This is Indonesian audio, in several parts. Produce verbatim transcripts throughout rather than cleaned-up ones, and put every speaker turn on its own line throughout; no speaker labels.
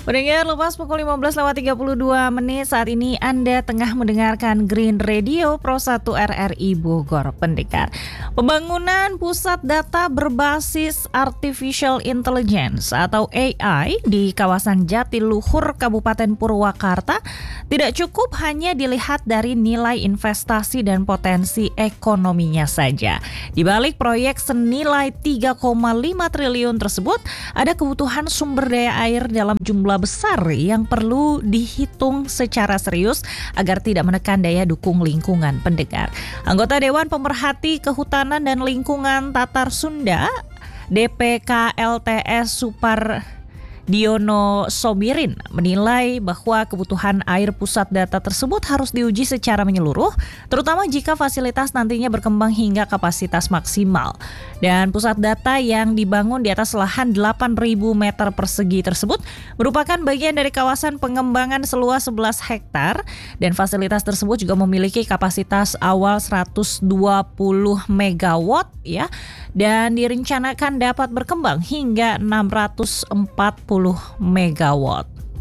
Pendengar Lepas pukul lima belas lewat tiga puluh dua menit. Saat ini Anda tengah mendengarkan Green Radio Pro satu R R I Bogor. Pendengar, pembangunan pusat data berbasis Artificial Intelligence atau A I di kawasan Jatiluhur, Kabupaten Purwakarta tidak cukup hanya dilihat dari nilai investasi dan potensi ekonominya saja. Di balik proyek senilai tiga koma lima triliun tersebut, ada kebutuhan sumber daya air dalam jumlah besar yang perlu dihitung secara serius agar tidak menekan daya dukung lingkungan. Pendengar, anggota Dewan Pemerhati Kehutanan dan Lingkungan Tatar Sunda D P K L T S Supar Diono Sobirin menilai bahwa kebutuhan air pusat data tersebut harus diuji secara menyeluruh, terutama jika fasilitas nantinya berkembang hingga kapasitas maksimal. Dan pusat data yang dibangun di atas lahan delapan ribu meter persegi tersebut merupakan bagian dari kawasan pengembangan seluas sebelas hektar, dan fasilitas tersebut juga memiliki kapasitas awal seratus dua puluh megawatt ya, dan direncanakan dapat berkembang hingga enam ratus empat puluh megawatt.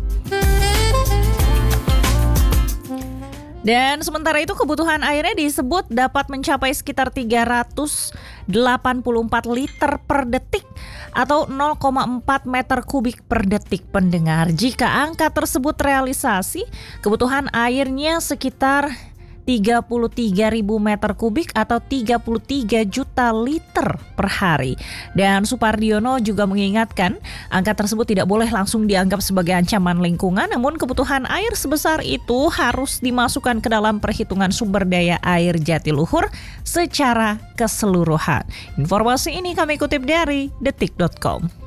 Dan sementara itu kebutuhan airnya disebut dapat mencapai sekitar tiga ratus delapan puluh empat liter per detik atau nol koma empat meter kubik per detik. Pendengar, jika angka tersebut realisasi, kebutuhan airnya sekitar tiga puluh tiga ribu meter kubik atau tiga puluh tiga juta liter per hari. Dan Supardiono juga mengingatkan, angka tersebut tidak boleh langsung dianggap sebagai ancaman lingkungan, namun kebutuhan air sebesar itu harus dimasukkan ke dalam perhitungan sumber daya air Jatiluhur secara keseluruhan. Informasi ini kami kutip dari detik dot com.